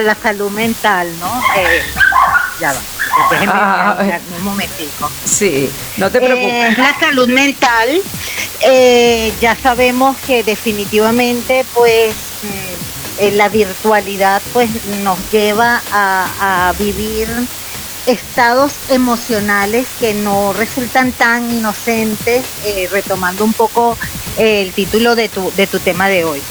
la salud mental, ¿no? Ya va, déjenme un momentico. Sí, no te preocupes. La salud mental, ya sabemos que definitivamente, pues, la virtualidad, pues, nos lleva a vivir estados emocionales que no resultan tan inocentes, retomando un poco el título de tu tema de hoy.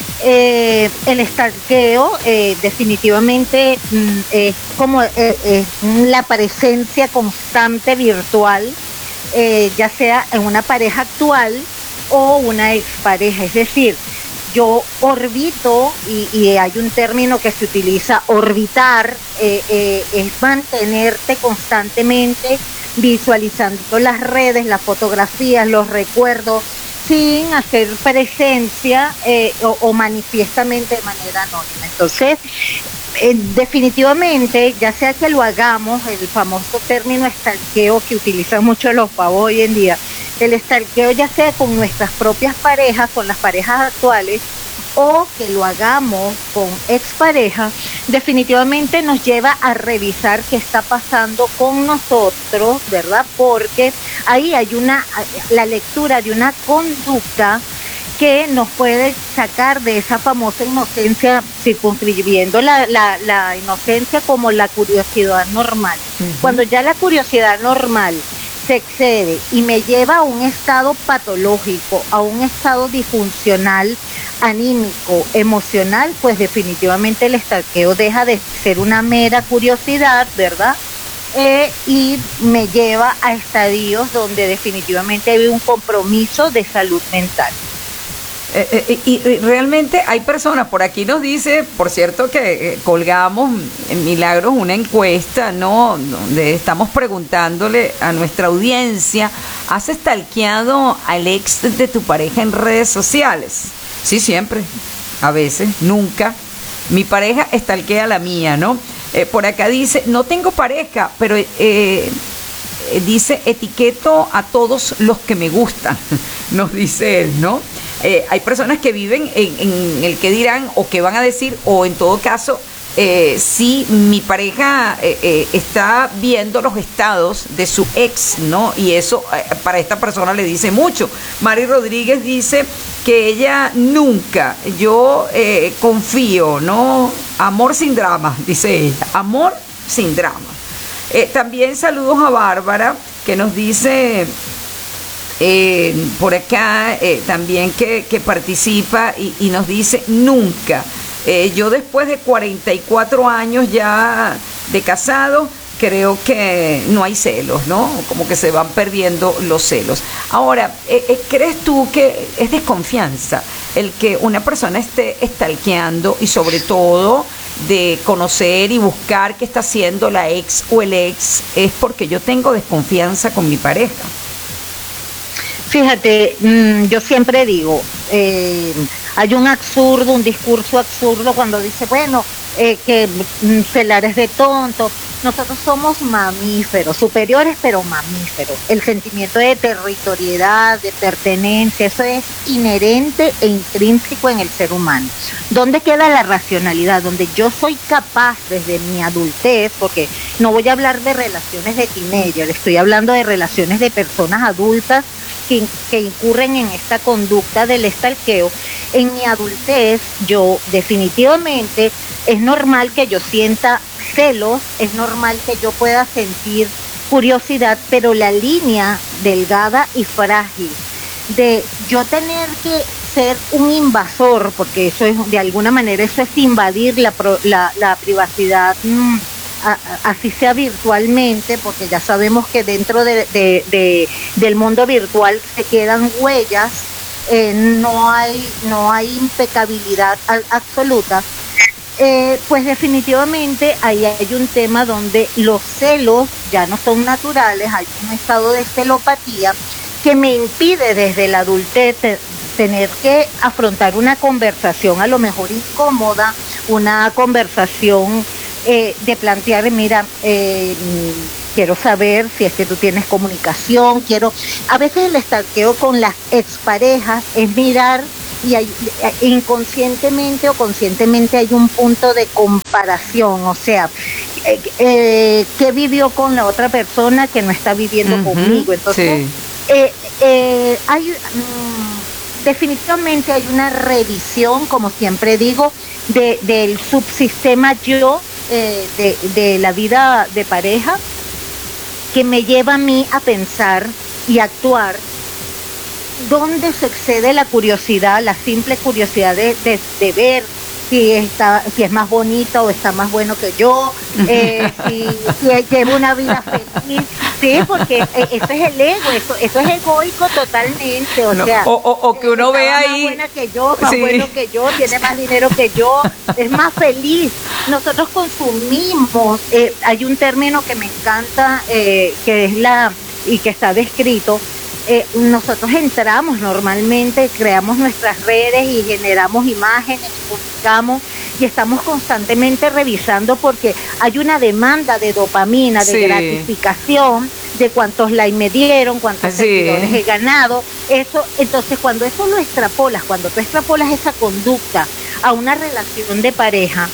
El stalkeo definitivamente es como la presencia constante virtual, ya sea en una pareja actual o una expareja. Es decir, yo orbito, y hay un término que se utiliza, orbitar, es mantenerte constantemente visualizando las redes, las fotografías, los recuerdos, sin hacer presencia o manifiestamente de manera anónima. Entonces, definitivamente, ya sea que lo hagamos, el famoso término stalkeo que utilizan mucho los pavos hoy en día, el stalkeo ya sea con nuestras propias parejas, con las parejas actuales, o que lo hagamos con exparejas, definitivamente nos lleva a revisar qué está pasando con nosotros, ¿verdad? Porque ahí hay la lectura de una conducta que nos puede sacar de esa famosa inocencia, circunscribiendo la inocencia como la curiosidad normal. Cuando ya la curiosidad normal se excede y me lleva a un estado patológico, a un estado disfuncional, anímico, emocional, pues definitivamente el stalkeo deja de ser una mera curiosidad, ¿verdad? Y me lleva a estadios donde definitivamente hay un compromiso de salud mental. Y realmente hay personas, por aquí nos dice, por cierto, que colgamos en Milagros una encuesta, ¿no? Donde estamos preguntándole a nuestra audiencia: ¿has stalkeado al ex de tu pareja en redes sociales? Sí, siempre, a veces, nunca. Mi pareja stalkea a la mía, ¿no? Por acá dice: no tengo pareja, pero dice, etiqueto a todos los que me gustan, nos dice él, ¿no? Hay personas que viven en el que dirán o que van a decir, o en todo caso, si mi pareja está viendo los estados de su ex, ¿no? Y eso para esta persona le dice mucho. Mari Rodríguez dice que ella nunca, yo confío, ¿no? Amor sin drama, dice ella, amor sin drama. También saludos a Bárbara, que nos dice por acá también que participa y nos dice: nunca. Yo después de 44 años ya de casado, creo que no hay celos, ¿no? Como que se van perdiendo los celos. Ahora, ¿crees tú que es desconfianza el que una persona esté stalkeando y sobre todo de conocer y buscar qué está haciendo la ex o el ex? Es porque yo tengo desconfianza con mi pareja. Fíjate, yo siempre digo, hay un discurso absurdo cuando dice, bueno, que celar es de tonto. Nosotros somos mamíferos, superiores pero mamíferos. El sentimiento de territorialidad, de pertenencia, eso es inherente e intrínseco en el ser humano. ¿Dónde queda la racionalidad? Donde yo soy capaz desde mi adultez, porque no voy a hablar de relaciones de teenager, estoy hablando de relaciones de personas adultas que incurren en esta conducta del stalkeo. En mi adultez, yo definitivamente es normal que yo sienta celos, es normal que yo pueda sentir curiosidad, pero la línea delgada y frágil de yo tener que ser un invasor, porque eso es, de alguna manera, eso es invadir la privacidad, así sea virtualmente, porque ya sabemos que dentro del mundo virtual se quedan huellas, no hay impecabilidad absoluta. Pues definitivamente ahí hay un tema donde los celos ya no son naturales, hay un estado de celopatía que me impide desde la adultez tener que afrontar una conversación a lo mejor incómoda, una conversación de plantear, mira, quiero saber si es que tú tienes comunicación, a veces el stalkeo con las exparejas es mirar y hay, inconscientemente o conscientemente hay un punto de comparación, o sea, ¿qué vivió con la otra persona que no está viviendo conmigo? Entonces, definitivamente hay una revisión, como siempre digo, del subsistema yo, de la vida de pareja, que me lleva a mí a pensar y actuar donde se excede la curiosidad, la simple curiosidad de ver si es más bonita o está más bueno que yo, si lleva una vida feliz, sí, porque eso es el ego, eso es egoico totalmente, o sea, o que uno ve ahí, más buena que yo, más bueno que yo, tiene más dinero que yo, es más feliz. Nosotros consumimos, hay un término que me encanta, que es y que está descrito. Nosotros entramos normalmente, creamos nuestras redes y generamos imágenes, publicamos y estamos constantemente revisando porque hay una demanda de dopamina, de gratificación, de cuántos likes me dieron, cuántos seguidores he ganado. Eso, entonces cuando eso lo extrapolas, cuando tú extrapolas esa conducta a una relación de pareja,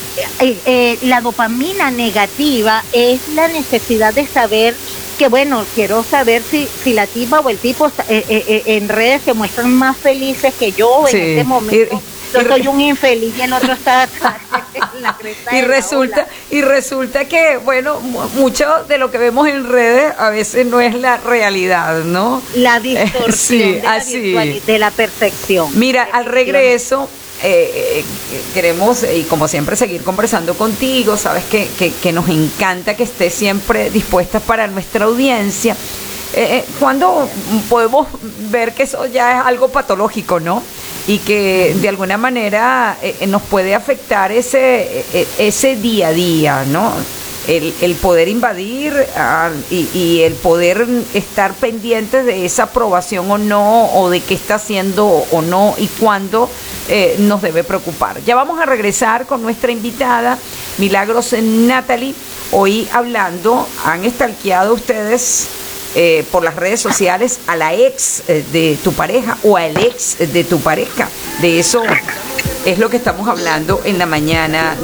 la dopamina negativa es la necesidad de saber que, bueno, quiero saber si la tipa o el tipo en redes se muestran más felices que yo en este momento. Yo soy un infeliz y el otro está en la cresta y resulta que, bueno, mucho de lo que vemos en redes a veces no es la realidad, ¿no? La distorsión de la percepción. Mira, al regreso queremos, y como siempre, seguir conversando contigo. Sabes que nos encanta que estés siempre dispuesta para nuestra audiencia. ¿Cuándo podemos ver que eso ya es algo patológico, no? Y que de alguna manera nos puede afectar ese día a día, ¿no? El poder invadir y el poder estar pendientes de esa aprobación o no, o de qué está haciendo o no, y cuándo nos debe preocupar. Ya vamos a regresar con nuestra invitada, Milagros Natalie. Hoy hablando, han stalkeado ustedes por las redes sociales a la ex de tu pareja o al ex de tu pareja. De eso es lo que estamos hablando en la mañana